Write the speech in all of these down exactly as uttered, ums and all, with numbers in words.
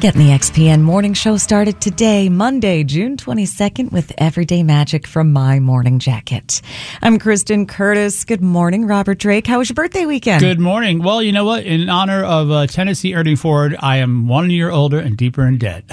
Getting the X P N Morning Show started today, Monday, June twenty-second, with Everyday Magic from My Morning Jacket. I'm Kristen Curtis. Good morning, Robert Drake. How was your birthday weekend? Good morning. Well, you know what? In honor of uh, Tennessee Ernie Ford, I am one year older and deeper in debt.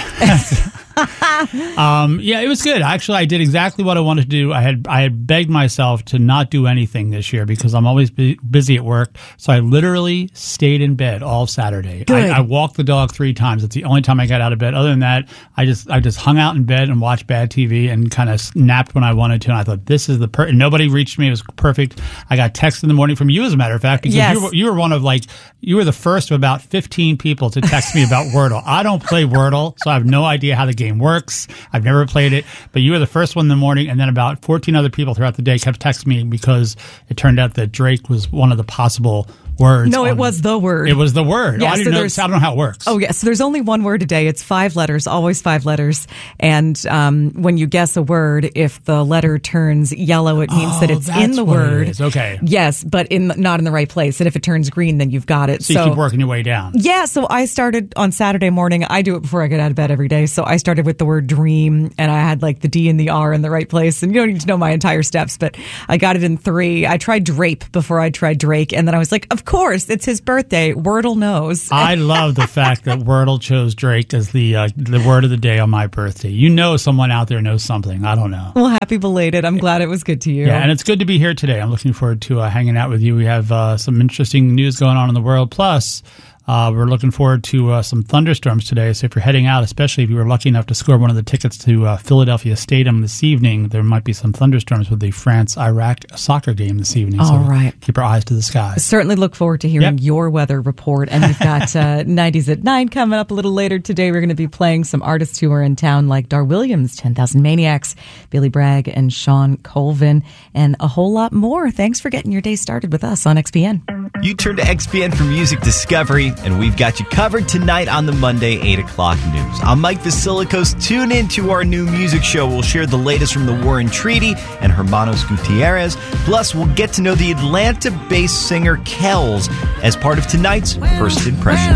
um, yeah, it was good. Actually, I did exactly what I wanted to do. I had I had begged myself to not do anything this year because I'm always bu- busy at work. So I literally stayed in bed all Saturday. I, I walked the dog three times. It's the only time I got out of bed. Other than that, I just I just hung out in bed and watched bad T V and kind of napped when I wanted to. And I thought, this is the per- nobody reached me. It was perfect. I got text in the morning from you, as a matter of fact, because yes. you were, you were one of like you were the first of about fifteen people to text me about Wordle. I don't play Wordle, so I have no idea how the game works. I've never played it, but you were the first one in the morning, and then about fourteen other people throughout the day kept texting me because it turned out that Drake was one of the possible words. No, it on, was the word. It was the word. Yeah, oh, I didn't so know. I don't know how it works. Oh, yes. Yeah, so there's only one word a day. It's five letters, always five letters. And um, when you guess a word, if the letter turns yellow, it means oh, that it's in the what word. It is. Okay. Yes, but in not in the right place. And if it turns green, then you've got it. So, so you keep working your way down. Yeah. So I started on Saturday morning. I do it before I get out of bed every day. So I started with the word dream, and I had like the D and the R in the right place. And you don't need to know my entire steps, but I got it in three. I tried drape before I tried Drake. And then I was like, of course, it's his birthday. Wordle knows. I love the fact that Wordle chose Drake as the uh, the word of the day on my birthday. You know someone out there knows something. I don't know. Well, happy belated. I'm glad it was good to you. Yeah, and it's good to be here today. I'm looking forward to uh, hanging out with you. We have uh, some interesting news going on in the world. Plus, Uh, we're looking forward to uh, some thunderstorms today. So if you're heading out, especially if you were lucky enough to score one of the tickets to uh, Philadelphia Stadium this evening, there might be some thunderstorms with the France-Iraq soccer game this evening. All so right. Keep our eyes to the sky. Certainly look forward to hearing Yep. your weather report. And we've got uh, nineties at nine coming up a little later today. We're going to be playing some artists who are in town like Dar Williams, ten thousand Maniacs, Billy Bragg, and Sean Colvin, and a whole lot more. Thanks for getting your day started with us on X P N. You turn to X P N for music discovery, and we've got you covered tonight on the Monday eight o'clock news. I'm Mike Vasilikos. Tune in to our new music show. We'll share the latest from the Warren Treaty and Hermanos Gutierrez. Plus, we'll get to know the Atlanta-based singer Kells as part of tonight's First Impression.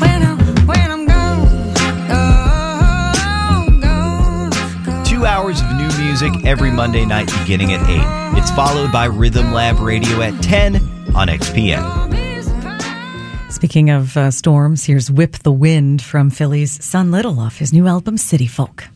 Two hours of new music every Monday night beginning at eight. It's followed by Rhythm Lab Radio at ten on X P N. Speaking of uh, storms, here's Whip the Wind from Philly's Son Little off his new album, City Folk.